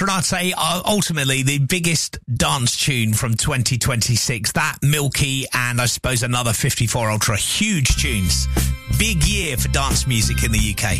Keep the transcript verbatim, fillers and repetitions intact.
I'd say uh, ultimately the biggest dance tune from twenty twenty-six, that Milky and I suppose another fifty-four Ultra, huge tunes. Big year for dance music in the U K.